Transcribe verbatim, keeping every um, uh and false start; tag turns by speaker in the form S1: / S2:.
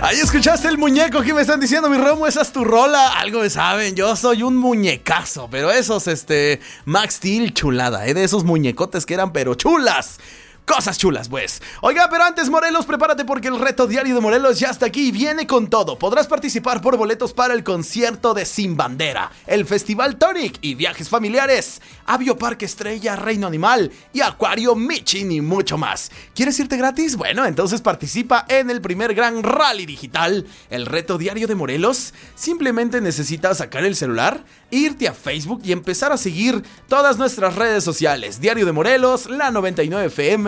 S1: Ahí escuchaste el muñeco. ¿Qué me están diciendo, mi Romo? Esa es tu rola. Algo me saben, yo soy un muñecazo. Pero esos, este, Max Steel, chulada, ¿eh? De esos muñecotes que eran pero chulas. Cosas chulas, pues. Oiga, pero antes, Morelos, prepárate porque el reto diario de Morelos ya está aquí y viene con todo. Podrás participar por boletos para el concierto de Sin Bandera, el Festival Tonic y viajes familiares a Bioparque Estrella, Reino Animal y Acuario Michin y mucho más. ¿Quieres irte gratis? Bueno, entonces participa en el primer gran rally digital, el reto diario de Morelos. Simplemente necesitas sacar el celular, irte a Facebook y empezar a seguir todas nuestras redes sociales. Diario de Morelos, la noventa y nueve F M,